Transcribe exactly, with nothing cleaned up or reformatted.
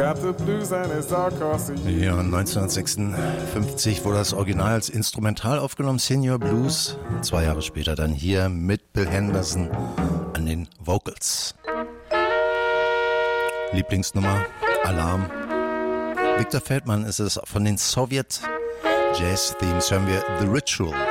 Ja, neunzehnhundertsechsundfünfzig wurde das Original als Instrumental aufgenommen, Senior Blues. Zwei Jahre später dann hier mit Bill Henderson an den Vocals. Lieblingsnummer, Alarm. Victor Feldmann ist es von den Sowjet Jazz Themes, hören wir The Ritual.